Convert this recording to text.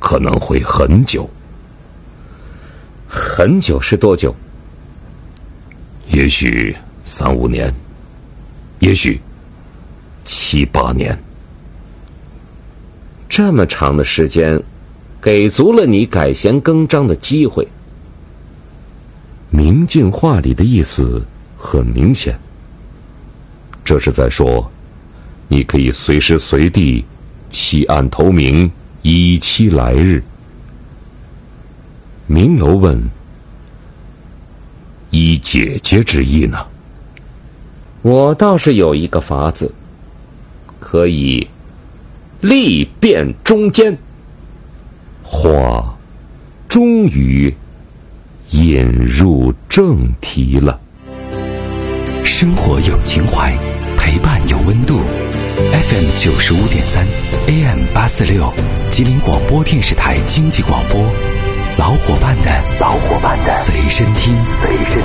可能会很久。 很久是多久？ 也许3-5年，也许7-8年。 这么长的时间，给足了你改弦更张的机会。 明镜话里的意思很明显，这是在说，你可以随时随地弃暗投明，以期来日。明楼问：依姐姐之意呢？ 我倒是有一个法子，可以力辩中间。 话终于引入正题了。 生活有情怀，陪伴有温度。FM 95.3 AM 846，吉林广播电视台经济广播，老伙伴的随身听。